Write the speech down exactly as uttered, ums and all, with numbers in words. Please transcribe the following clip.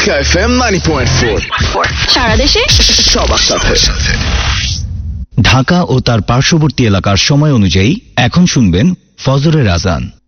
Dhaka FM ninety point four, সারা দেশে সবার সাথে। ঢাকা ও তার পার্শ্ববর্তী এলাকার সময় অনুযায়ী এখন শুনবেন ফজরের আজান।